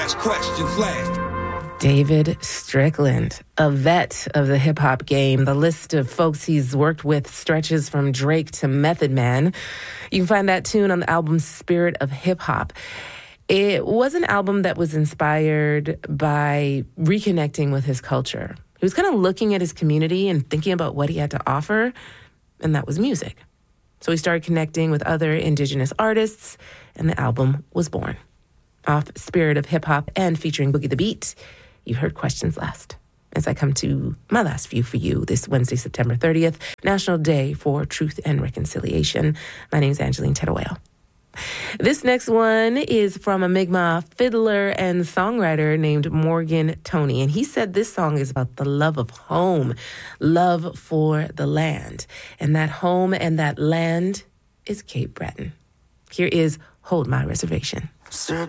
ask questions last. David Strickland, a vet of the hip-hop game. The list of folks he's worked with stretches from Drake to Method Man. You can find that tune on the album Spirit of Hip Hop. It was an album that was inspired by reconnecting with his culture. He was kind of looking at his community and thinking about what he had to offer, and that was music. So he started connecting with other indigenous artists, and the album was born. Off Spirit of Hip Hop and featuring Boogie the Beat, you heard Questions Last. As I come to my last view for you this Wednesday, September 30th, National Day for Truth and Reconciliation. My name is Angeline Teruel. This next one is from a Mi'kmaq fiddler and songwriter named Morgan Tony. And he said this song is about the love of home, love for the land. And that home and that land is Cape Breton. Here is Hold My Reservation. Sir,